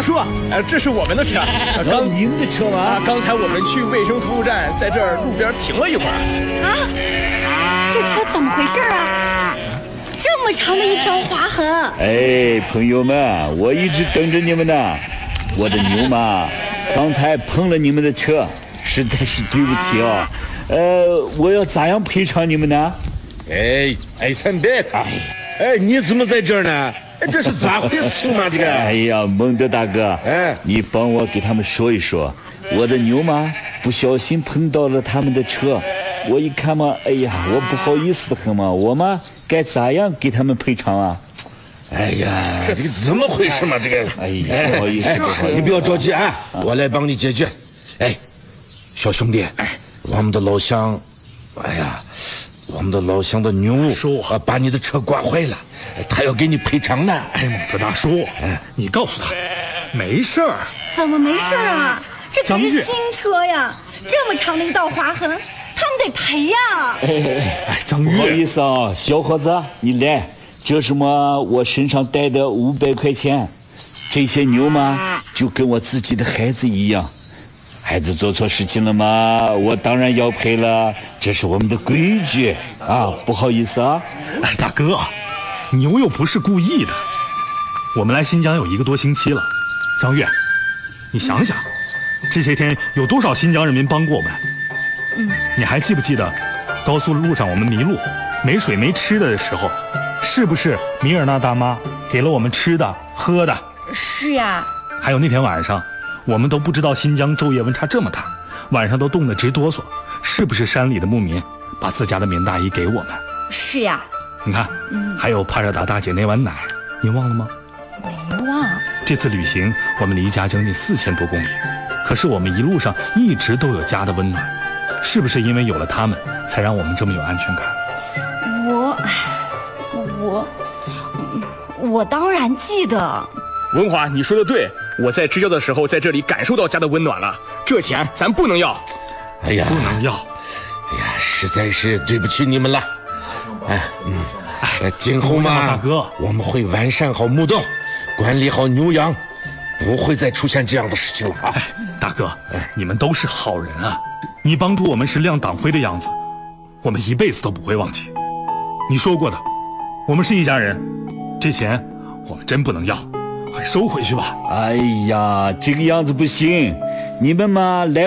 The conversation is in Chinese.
叔，这是我们的车。 你们的车吗？ 刚才我们去卫生服务站，在这儿路边停了一会儿。 这车怎么回事啊？这么长的一条划痕。 哎，朋友们，我一直等着你们呢。我的牛妈刚才碰了你们的车，实在是对不起哦。我要咋样赔偿你们呢？ 哎，陈别看，你怎么在这儿呢？这是咋回事情嘛？这个？ 哎呀，蒙德大哥，你帮我给他们说一说，我的牛妈不小心碰到了他们的车，我一看嘛，哎呀，我不好意思的很嘛，我嘛该咋样给他们赔偿啊？ 哎呀，这个怎么回事嘛？这个， 哎呀，不好意思， 你不要着急啊，我来帮你解决。小兄弟，我们的老乡，我们的老乡的牛把你的车刮坏了，他要给你赔偿呢。 蒙特大叔，你告诉他，没事儿。 怎么没事儿啊？这可是新车呀，这么长的一道划痕，他们得赔呀。 张玉， 不好意思啊，小伙子，你来，这是我身上带的500块钱，这些牛嘛就跟我自己的孩子一样。孩子做错事情了嘛，我当然要赔了，这是我们的规矩啊！不好意思啊。 大哥，牛又不是故意的。我们来新疆有1个多星期了，张月，你想想，这些天有多少新疆人民帮过我们？你还记不记得高速路上我们迷路、没水没吃的时候，是不是米尔纳大妈给了我们吃的、喝的？ 是呀。 还有那天晚上。我们都不知道新疆昼夜温差这么大，晚上都冻得直哆嗦，是不是山里的牧民把自家的棉大衣给我们？ 是呀。 你看，还有帕热达大姐那碗奶，你忘了吗？ 没忘。 这次旅行我们离家将近4000多公里，可是我们一路上一直都有家的温暖，是不是因为有了他们，才让我们这么有安全感？ 我当然记得。 文华，你说的对，我在支教的时候在这里感受到家的温暖了，这钱咱不能要。 不能要。 实在是对不起你们了。今后嘛， 大哥， 我们会完善好牧道，管理好牛羊，不会再出现这样的事情了啊。 大哥，你们都是好人啊，你帮助我们是亮党徽的样子，我们一辈子都不会忘记。你说过的，我们是一家人，这钱我们真不能要。快收回去吧！ 哎呀，这个样子不行，你们嘛来